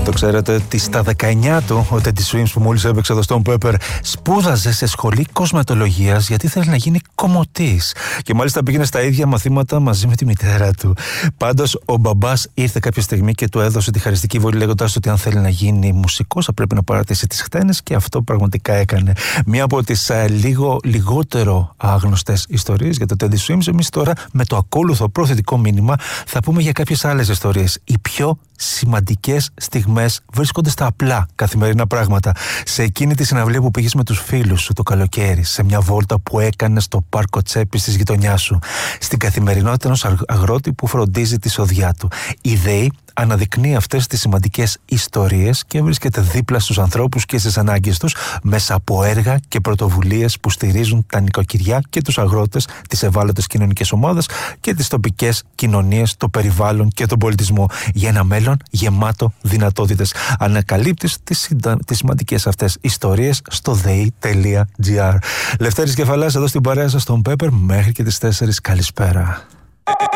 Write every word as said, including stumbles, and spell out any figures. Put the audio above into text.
Το ξέρετε ότι στα δεκαεννιά του ο Teddy Swims, που μόλις έπαιξε εδώ στον Pepper, σπούδαζε σε σχολή κοσμετολογίας γιατί θέλει να γίνει κομμωτής. Και μάλιστα πήγαινε στα ίδια μαθήματα μαζί με τη μητέρα του. Πάντως ο μπαμπάς ήρθε κάποια στιγμή και του έδωσε τη χαριστική βολή, λέγοντας ότι αν θέλει να γίνει μουσικός θα πρέπει να παρατήσει τις χτένες, και αυτό πραγματικά έκανε. Μία από τις α, λίγο λιγότερο άγνωστες ιστορίες για το Teddy Swims. Εμείς τώρα με το ακόλουθο προθετικό μήνυμα θα πούμε για κάποιες άλλες ιστορίες. Οι πιο σημαντικές στιγμές βρίσκονται στα απλά καθημερινά πράγματα. Σε εκείνη τη συναυλία που πήγες με τους φίλους σου το καλοκαίρι, σε μια βόλτα που έκανες στο πάρκο τσέπης της γειτονιάς σου, στην καθημερινότητα ενός αγρότη που φροντίζει τη σοδιά του. Η ΔΕΗ αναδεικνύει αυτές τις σημαντικές ιστορίες και βρίσκεται δίπλα στους ανθρώπους και στις ανάγκες τους μέσα από έργα και πρωτοβουλίες που στηρίζουν τα νοικοκυριά και τους αγρότες, τις ευάλωτες κοινωνικές ομάδες και τις τοπικές κοινωνίες, το περιβάλλον και τον πολιτισμό, για ένα μέλλον γεμάτο δυνατότητες. Ανακαλύπτεις τις, τις σημαντικές αυτές ιστορίες στο δέι τελεία τζι άρ. Λευτέρης Κεφαλάς εδώ στην παρέα σας στον Pepper μέχρι και τις τέσσερις. Καλησπέρα.